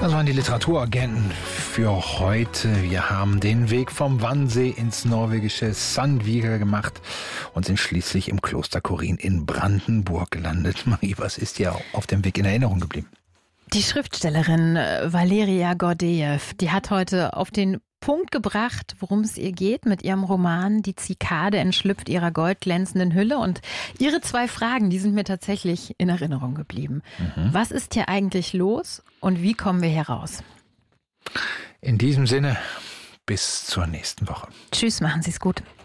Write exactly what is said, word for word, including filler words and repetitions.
Das waren die Literaturagenten für heute. Wir haben den Weg vom Wannsee ins norwegische Sandvíkar gemacht und sind schließlich im Kloster Korin in Brandenburg gelandet. Marie, was ist dir auf dem Weg in Erinnerung geblieben? Die Schriftstellerin Valeria Gordejew, die hat heute auf den Punkt gebracht, worum es ihr geht mit ihrem Roman Die Zikade entschlüpft ihrer goldglänzenden Hülle. Und ihre zwei Fragen, die sind mir tatsächlich in Erinnerung geblieben. Mhm. Was ist hier eigentlich los und wie kommen wir hier raus? In diesem Sinne, bis zur nächsten Woche. Tschüss, machen Sie es gut.